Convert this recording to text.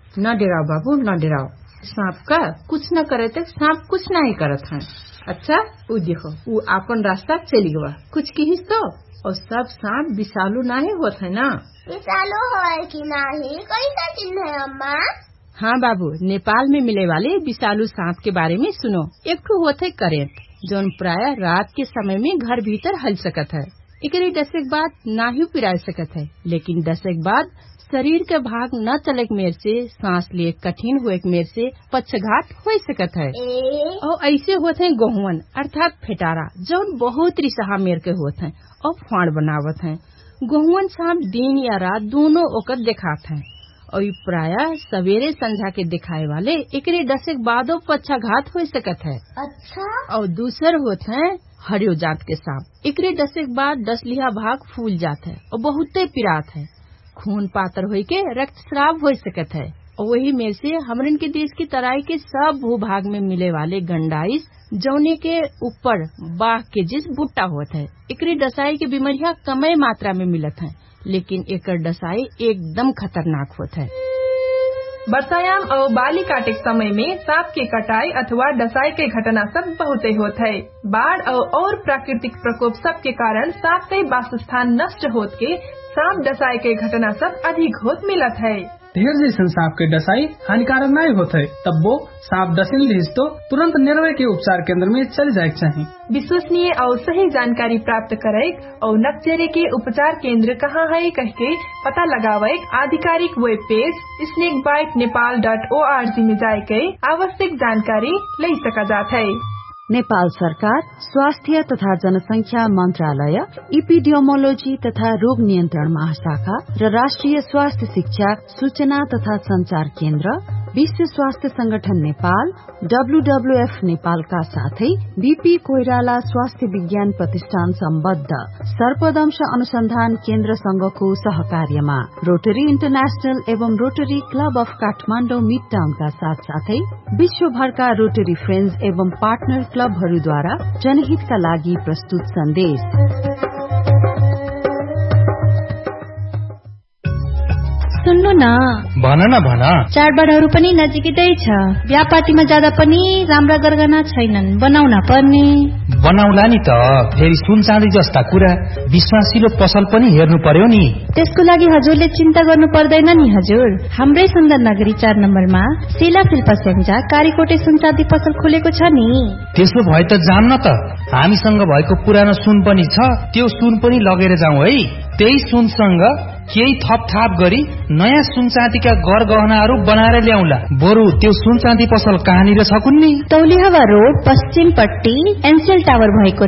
न डराओ बाबू, न डराओ। सांप का कुछ न करे तो सांप कुछ नहीं करत है। अच्छा वो देखो, वो अपन रास्ता चली गवा, कुछ कहिस तो। और सब सांप विषालु नहीं होत है ना? विषालु है कि नहीं, कैसा चिन्ह है अम्मा? हाँ बाबू, नेपाल में मिले वाले विषालु सांप के बारे में सुनो। एक ठो होते करेंट, जो प्राय रात के समय में घर भीतर हल सकत है। एकरे डसे के बाद ना ही पिरा सकत है, लेकिन डसे के बाद शरीर के भाग न चले के मेर से, सांस लिए कठिन हुए के मेर से पक्षघात हो सकत है। और ऐसे होते हैं गोहुवन अर्थात फेटारा, जो बहुत रिसहा मेर के होते हैं और फाड़ बनावत हैं। गोहुवन सांप दिन या रात दोनों ओकर दिखात हैं और प्राय सवेरे संध्या के दिखाए वाले एकरे डसे के बाद पक्षाघात हो सकत है। अच्छा। और दूसर होते हैं हरियो जात के सांप। एकरे डसे के बाद डसलिहा भाग फूल जात है और बहुते पिरात है। खून पातर होई के रक्तस्राव हो सकत है। और वही में से हमरन के देश की तराई के सब भूभाग में मिले वाले गंडाइस, जौने के ऊपर बाघ के जिस बुट्टा होता है। एकरी डसाई के बीमारियां कमे मात्रा में मिलत है, लेकिन एकर डसाई एकदम खतरनाक होता है। बरसायाम और बाली काटे समय में सांप के कटाई अथवा डसाई के घटना सब बहुते होत है। बाढ़ और प्राकृतिक प्रकोप सब के कारण सांप के वासस्थान नष्ट होत के सांप डसाई के घटना सब अधिक होत मिलत है। ढेर जैसन सांप के डसाई हानिकारक नहीं होते है, तब वो सांप डसिल रही तो तुरंत निर्वय के उपचार केंद्र में चल जाए चाहिए। विश्वसनीय और सही जानकारी प्राप्त करे और नक्चरे के उपचार केंद्र कहाँ है कह के पता लगावे आधिकारिक वेब पेज snakebitenepal.org में जाके आवश्यक जानकारी ले सका जाता है। नेपाल सरकार स्वास्थ्य तथा जनसंख्या मंत्रालय, इपिडियोमोलोजी तथा रोग नियन्त्रण महाशाखा र राष्ट्रिय स्वास्थ्य शिक्षा सूचना तथा संचार केन्द्र, विश्व स्वास्थ्य संगठन नेपाल, WWF नेपाल का साथै बीपी कोइराला स्वास्थ्य विज्ञान प्रतिष्ठान सम्बद्ध सर्पदंश अनुसन्धान केन्द्र संघको सहकार्यमा रोटरी इन्टरनेशनल एवं रोटरी club of Kathmandu mid town का साथ साथै विश्वभरका रोटरी फ्रेन्ड्स एवं पार्टनर क्लबहरूद्वारा जनहितका लागि प्रस्तुत सन्देश। सुन्नु न, भन चाडबाडहरू पनि नजिकै छ। व्यापाटीमा जाँदा पनि राम्रा गरगहना छैनन्, बनाउन पर्ने। बनाउला नि त, फेरि सुन चाँदी जस्ता कुरा विश्वासिलो पसल पनि हेर्नु पर्यो नि। त्यसको लागि हजुरले चिन्ता गर्नु पर्दैन नि हजुर। हाम्रै सुन्दर नगरी 4 नम्बरमा शिला शिल्प सेन्जा कारीकोटे सुन चाँदी पसल खोलेको छ नि। त्यसो भए त जाम न त, हामीसँग भएको पुरानो सुन पनि छ, त्यो सुन पनि लगेर जाउँ है। त्यही सुनसँग केही थपथाप गरी नयाँ सुन चाँदीका गर गहनाहरू बनाएर ल्याउला। बरु त्यो सुन चाँदी पसल कहाँनिर छ कुन्नी? तौलिहावा रोड पश्चिमपट्टि एनसेल टावर भएको